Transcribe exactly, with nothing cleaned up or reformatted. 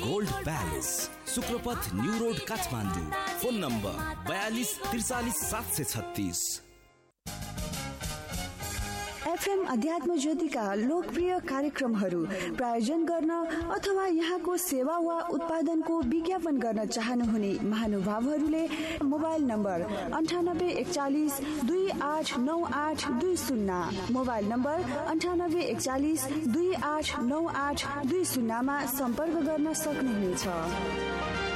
Gold palace, शुक्रपथ new road Kathmandu. Phone number बयालीस त्रिचालीस सात सय छत्तीस। एफएम अध्यात्म ज्योतिका लोकप्रिय कार्यक्रमहरू प्रायोजन गर्न अथवा यहाँको सेवा वा उत्पादनको विज्ञापन गर्न चाहनुहुने महानुभावहरूले मोबाइल नम्बर अन्ठानब्बे एकचालिस दुई आठ नौ आठ दुई शून्य मोबाइल नम्बर अन्ठानब्बे एकचालिस दुई आठ नौ आठ दुई शून्यमा सम्पर्क गर्न सक्नुहुनेछ।